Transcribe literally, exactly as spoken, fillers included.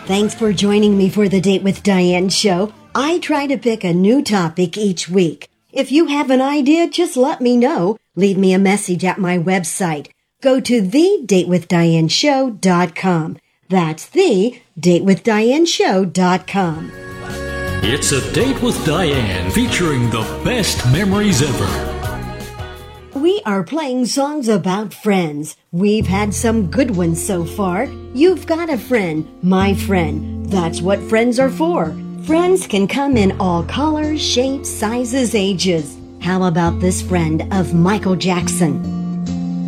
Thanks for joining me for the Date with Diane show. I try to pick a new topic each week. If you have an idea, just let me know. Leave me a message at my website. Go to the date with diane show dot com. That's the date with diane show dot com. It's a Date with Diane featuring the best memories ever. We are playing songs about friends. We've had some good ones so far. You've got a friend, my friend. That's what friends are for. Friends can come in all colors, shapes, sizes, ages. How about this friend of Michael Jackson?